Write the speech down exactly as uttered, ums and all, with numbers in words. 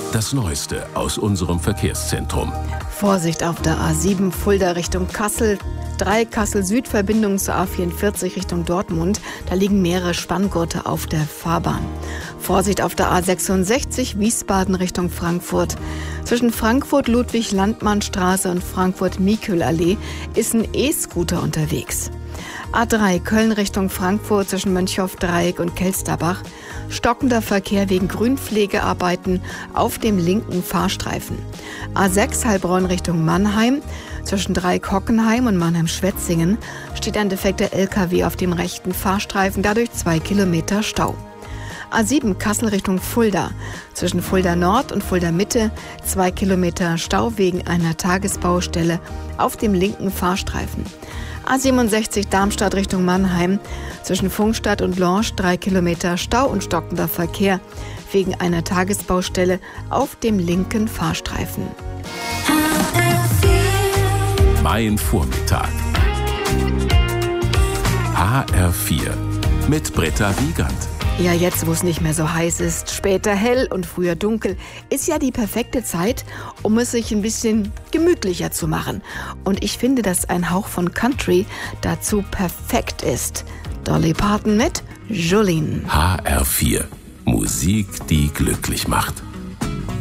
Das Neueste aus unserem Verkehrszentrum. Vorsicht auf der A sieben Fulda Richtung Kassel. drei Kassel-Süd-Verbindungen zur A vierundvierzig Richtung Dortmund. Da liegen mehrere Spanngurte auf der Fahrbahn. Vorsicht auf der A sechsundsechzig Wiesbaden Richtung Frankfurt. Zwischen Frankfurt-Ludwig-Landmann-Straße und Frankfurt-Miekühl-Allee ist ein E-Scooter unterwegs. A drei Köln Richtung Frankfurt zwischen Mönchhoff-Dreieck und Kelsterbach. Stockender Verkehr wegen Grünpflegearbeiten auf dem linken Fahrstreifen. A sechs Heilbronn Richtung Mannheim. Zwischen Dreieck-Hockenheim und Mannheim-Schwetzingen steht ein defekter L K W auf dem rechten Fahrstreifen, dadurch zwei Kilometer Stau. A sieben Kassel Richtung Fulda. Zwischen Fulda Nord und Fulda Mitte zwei Kilometer Stau wegen einer Tagesbaustelle auf dem linken Fahrstreifen. A siebenundsechzig Darmstadt Richtung Mannheim. Zwischen Funkstadt und Lorsch drei Kilometer Stau und stockender Verkehr wegen einer Tagesbaustelle auf dem linken Fahrstreifen. Mein Vormittag. H R vier mit Britta Wiegand. Ja, jetzt, wo es nicht mehr so heiß ist, später hell und früher dunkel, ist ja die perfekte Zeit, um es sich ein bisschen gemütlicher zu machen. Und ich finde, dass ein Hauch von Country dazu perfekt ist. Dolly Parton mit Jolene. H R vier. Musik, die glücklich macht.